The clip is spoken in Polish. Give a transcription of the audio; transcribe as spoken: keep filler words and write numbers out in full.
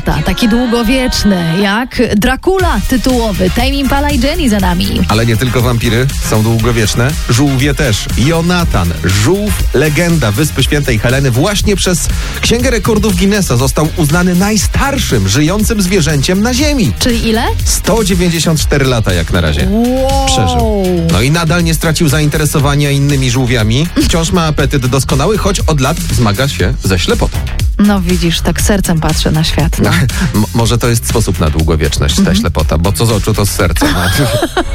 Ta, taki długowieczny, jak Dracula tytułowy. Tame Impala i Jenny za nami. Ale nie tylko wampiry są długowieczne, żółwie też. Jonatan, żółw, legenda Wyspy Świętej Heleny, właśnie przez Księgę Rekordów Guinnessa został uznany najstarszym żyjącym zwierzęciem na Ziemi. Czyli ile? sto dziewięćdziesiąt cztery lata jak na razie. Wow. Przeżył. No i nadal nie stracił zainteresowania innymi żółwiami. Wciąż ma apetyt doskonały, choć od lat zmaga się ze ślepotą. No widzisz, tak sercem patrzę na świat. No. M- może to jest sposób na długowieczność, ta ślepota, bo co z oczu, to z serca. No.